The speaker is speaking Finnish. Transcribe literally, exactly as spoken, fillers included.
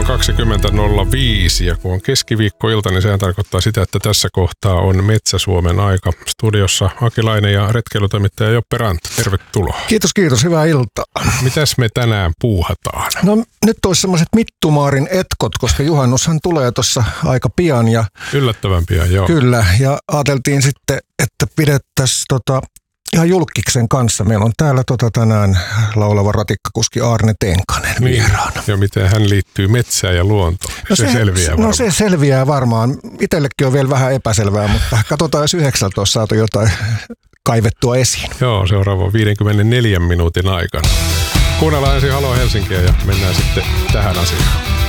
kaksikymmentä nolla viisi ja kun on keskiviikkoilta, niin sehän tarkoittaa sitä, että tässä kohtaa on Metsä-Suomen aika. Studiossa Akilainen ja retkeilytoimittaja Joppe Ranta. Tervetuloa. Kiitos, kiitos. Hyvää iltaa. Mitäs me tänään puuhataan? No nyt olisi semmoiset Mittumaarin etkot, koska juhannushan tulee tuossa aika pian. Ja yllättävän pian, joo. Kyllä, ja ajateltiin sitten, että pidettäisiin tota ihan julkkiksen kanssa. Meillä on täällä tota tänään laulava ratikkakuski Aarne Tenkanen niin, vieraana. Ja miten hän liittyy metsään ja luontoon? No se, se selviää varmaan. No se selviää varmaan. Itsellekin on vielä vähän epäselvää, mutta katsotaan, jos yhdeksältä on saatu jotain kaivettua esiin. Joo, seuraava viidenkymmenenneljän minuutin aikana. Kuunnellaan ensin Halo Helsinkiä ja mennään sitten tähän asiaan.